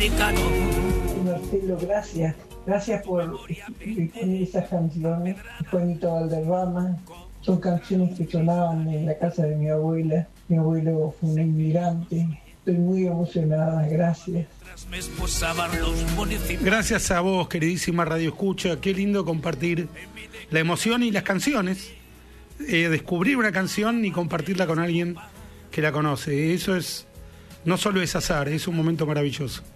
americano. Marcelo, gracias. Gracias por poner esas canciones. Juanito Valderrama. Son canciones que sonaban en la casa de mi abuela. Mi abuelo fue un inmigrante. Estoy muy emocionada. Gracias. Gracias a vos, queridísima Radio Escucha. Qué lindo compartir la emoción y las canciones. Descubrir una canción y compartirla con alguien que la conoce. Eso es, no solo es azar, es un momento maravilloso.